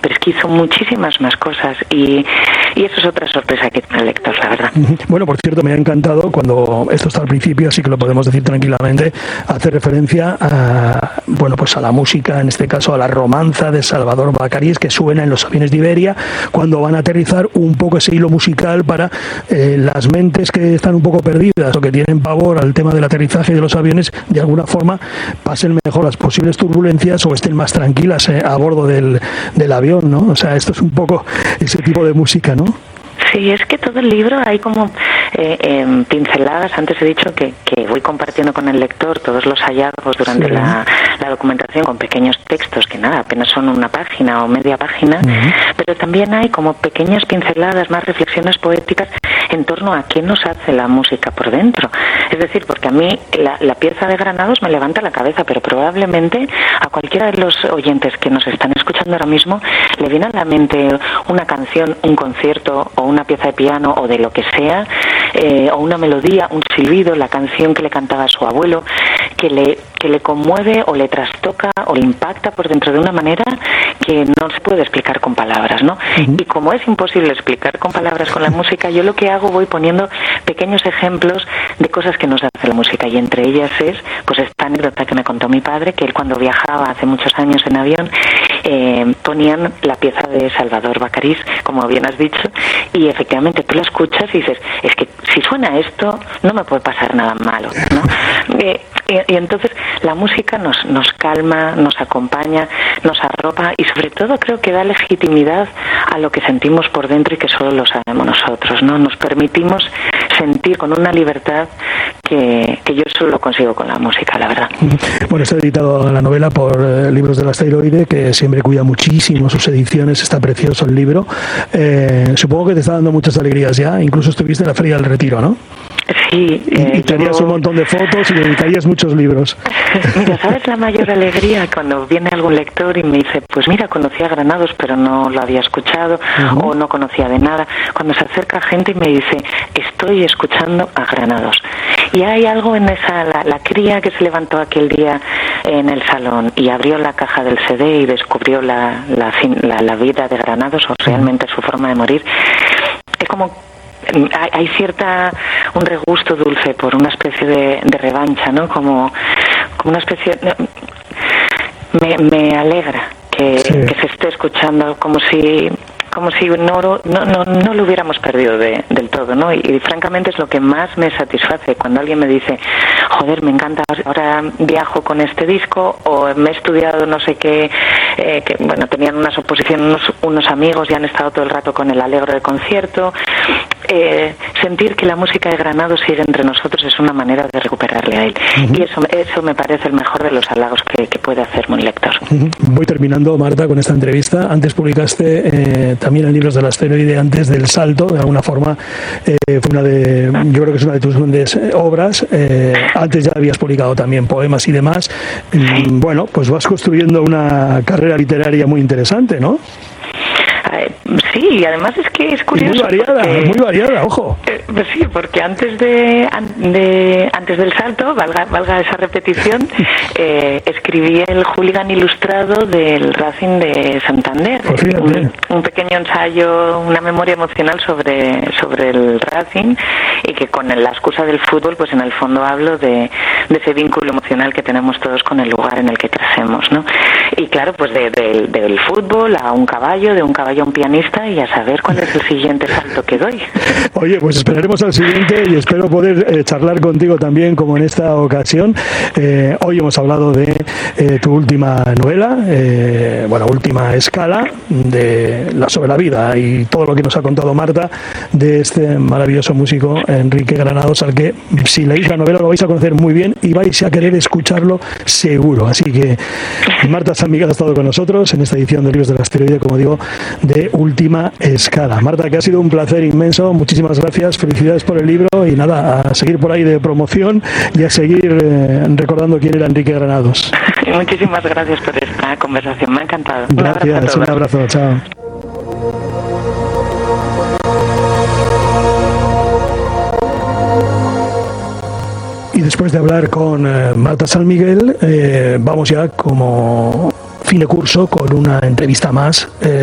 pero es que hizo muchísimas más cosas y eso es otra sorpresa que tiene el lector, la verdad. Bueno, por cierto, me ha encantado cuando esto está al principio, así que lo podemos decir tranquilamente, hace referencia a, bueno, pues a la música, en este caso a la romanza de Salvador Bacariz, que suena en los aviones de Iberia cuando van a aterrizar, un poco ese hilo musical para las mentes que están un poco perdidas o que tienen pavor al tema del aterrizaje de los aviones, de alguna forma pasen mejor las posibles turbulencias o estén más tranquilas a bordo del avión, ¿no? O sea, esto es un poco ese tipo de música, ¿no? Sí, es que todo el libro hay como pinceladas. Antes he dicho que voy compartiendo con el lector todos los hallazgos durante la documentación con pequeños textos que nada, apenas son una página o media página, pero también hay como pequeñas pinceladas, más reflexiones poéticas en torno a qué nos hace la música por dentro. Es decir, porque a mí la pieza de Granados me levanta la cabeza, pero probablemente a cualquiera de los oyentes que nos están escuchando ahora mismo le viene a la mente una canción, un concierto o una pieza de piano o de lo que sea, o una melodía, un silbido, la canción que le cantaba a su abuelo, que le conmueve o le trastoca o le impacta por dentro de una manera que no se puede explicar con palabras, ¿no? Y como es imposible explicar con palabras con la música, yo lo que hago, voy poniendo pequeños ejemplos de cosas que nos hace la música, y entre ellas es pues esta anécdota que me contó mi padre, que él cuando viajaba hace muchos años en avión, ponían la pieza de Salvador Bacariz, como bien has dicho, y efectivamente tú la escuchas y dices, es que si suena esto no me puede pasar nada malo, ¿no? Y entonces la música nos calma, nos acompaña, nos arropa y sobre todo creo que da legitimidad a lo que sentimos por dentro y que solo lo sabemos nosotros, ¿no? Nos permitimos sentir con una libertad que yo solo consigo con la música, la verdad. Bueno, está editado la novela por Libros del Asteroide, que siempre cuida muchísimo sus ediciones, está precioso el libro. Supongo que te está dando muchas alegrías ya, incluso estuviste en la Feria del Retiro, ¿no? Sí. Y tenías un montón de fotos y dedicarías muchos libros. Mira, ¿sabes la mayor alegría? Cuando viene algún lector y me dice, pues mira, conocía Granados, pero no lo había escuchado, o no conocía de nada. Cuando se acerca gente y me dice, estoy escuchando a Granados. Y hay algo en esa, la cría que se levantó aquel día en el salón y abrió la caja del CD y descubrió la vida de Granados, o realmente su forma de morir. Es como... hay un regusto dulce por una especie de revancha, ¿no? Como una especie me alegra que se esté escuchando como si no lo hubiéramos perdido del todo, ¿no? Y francamente es lo que más me satisface cuando alguien me dice, joder, me encanta, ahora viajo con este disco, o me he estudiado no sé qué, que bueno, tenían unas oposiciones unos amigos y han estado todo el rato con el alegro de concierto. Sentir que la música de Granados sigue entre nosotros es una manera de recuperarle a él. Y eso me parece el mejor de los halagos que puede hacerme un lector. Voy terminando, Marta, con esta entrevista. Antes publicaste también en Libros del Asteroide, Antes del Salto, de alguna forma fue yo creo que es una de tus grandes obras. Antes ya habías publicado también poemas y demás. Bueno, pues vas construyendo una carrera literaria muy interesante, ¿no? Sí, y además es que es curioso. Muy variada, ojo. Pues sí, porque antes del salto, valga esa repetición, escribí el Hooligan ilustrado del Racing de Santander. Un pequeño ensayo, una memoria emocional sobre el Racing, y que con la excusa del fútbol, pues en el fondo hablo de ese vínculo emocional que tenemos todos con el lugar en el que crecemos, ¿no? Y claro, pues del fútbol a un caballo, de un caballo a un pianista, y a saber cuál es el siguiente salto que doy. Oye, pues esperaremos al siguiente y espero poder charlar contigo también, como en esta ocasión. Hoy hemos hablado de tu última novela, Última Escala, sobre la vida y todo lo que nos ha contado Marta de este maravilloso músico Enrique Granados, al que si leéis la novela lo vais a conocer muy bien y vais a querer escucharlo seguro. Así que Marta San Miguel ha estado con nosotros en esta edición de Libros del Asteroide, como digo, de Última Escala. Marta, que ha sido un placer inmenso, muchísimas gracias, felicidades por el libro y nada, a seguir por ahí de promoción y a seguir recordando quién era Enrique Granados. Muchísimas gracias por esta conversación, me ha encantado. Gracias, un abrazo, chao. Y después de hablar con Marta San Miguel, vamos ya como fin de curso con una entrevista más